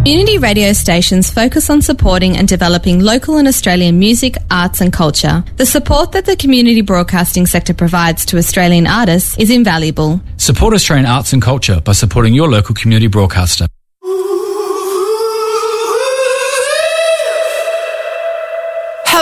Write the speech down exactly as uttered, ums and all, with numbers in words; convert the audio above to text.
Community radio stations focus on supporting and developing local and Australian music, arts and culture. The support that the community broadcasting sector provides to Australian artists is invaluable. Support Australian arts and culture by supporting your local community broadcaster.